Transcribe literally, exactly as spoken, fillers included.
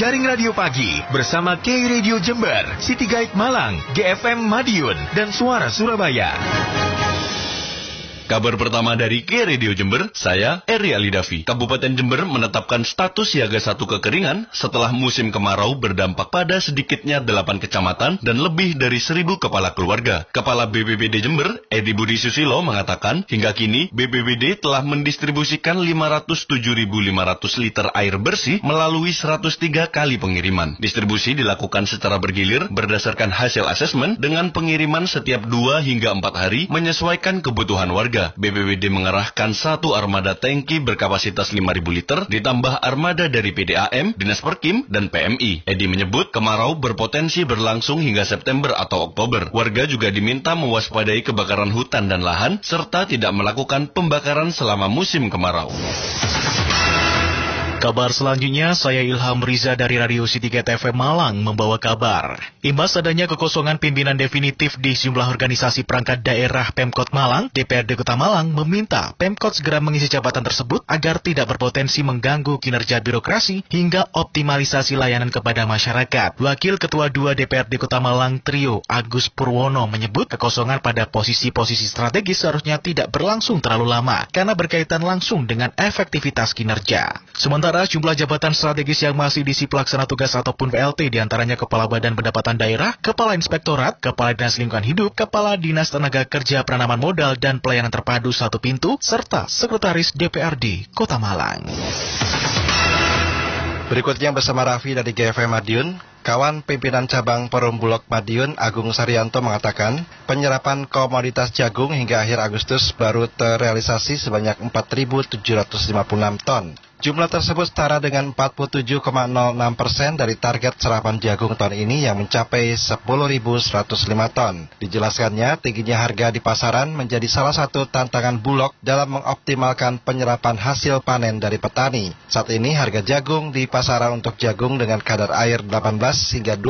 Jaring Radio Pagi bersama K Radio Jember, City Guide Malang, G F M Madiun, dan Suara Surabaya. Kabar pertama dari K Radio Jember, saya Eri Alidavi. Kabupaten Jember menetapkan status siaga satu kekeringan setelah musim kemarau berdampak pada sedikitnya delapan kecamatan dan lebih dari seribu kepala keluarga. Kepala B B B D Jember, Edi Budi Susilo, mengatakan hingga kini B B B D telah mendistribusikan lima ratus tujuh ribu lima ratus liter air bersih melalui seratus tiga kali pengiriman. Distribusi dilakukan secara bergilir berdasarkan hasil asesmen dengan pengiriman setiap dua hingga empat hari menyesuaikan kebutuhan warga. B B B D mengerahkan satu armada tangki berkapasitas lima ribu liter ditambah armada dari P D A M, Dinas Perkim, dan P M I. Edi menyebut kemarau berpotensi berlangsung hingga September atau Oktober. Warga juga diminta mewaspadai kebakaran hutan dan lahan serta tidak melakukan pembakaran selama musim kemarau. Kabar selanjutnya, saya Ilham Riza dari Radio City Guide F M Malang membawa kabar. Imbas adanya kekosongan pimpinan definitif di sejumlah organisasi perangkat daerah Pemkot Malang, D P R D Kota Malang meminta Pemkot segera mengisi jabatan tersebut agar tidak berpotensi mengganggu kinerja birokrasi hingga optimalisasi layanan kepada masyarakat. Wakil Ketua dua D P R D Kota Malang Trio Agus Purwono menyebut kekosongan pada posisi-posisi strategis seharusnya tidak berlangsung terlalu lama karena berkaitan langsung dengan efektivitas kinerja. Sementara jumlah jabatan strategis yang masih diisi pelaksana tugas ataupun P L T diantaranya Kepala Badan Pendapatan Daerah, Kepala Inspektorat, Kepala Dinas Lingkungan Hidup, Kepala Dinas Tenaga Kerja Penanaman Modal dan Pelayanan Terpadu Satu Pintu, serta Sekretaris D P R D Kota Malang. Berikutnya bersama Raffi dari G F M Madiun, kawan pimpinan cabang Perum Bulog Madiun Agung Saryanto mengatakan penyerapan komoditas jagung hingga akhir Agustus baru terrealisasi sebanyak empat ribu tujuh ratus lima puluh enam ton. Jumlah tersebut setara dengan empat puluh tujuh koma nol enam persen dari target serapan jagung tahun ini yang mencapai sepuluh ribu seratus lima ton. Dijelaskannya, tingginya harga di pasaran menjadi salah satu tantangan Bulog dalam mengoptimalkan penyerapan hasil panen dari petani. Saat ini harga jagung di pasaran untuk jagung dengan kadar air delapan belas hingga